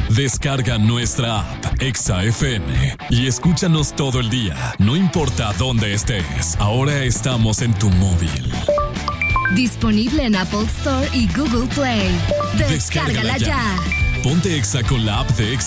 Descarga nuestra app Exa FM y escúchanos todo el día, no importa dónde estés. Ahora estamos en tu móvil. Disponible en Apple Store y Google Play. Descárgala ya. Ponte Exa con la app de Exa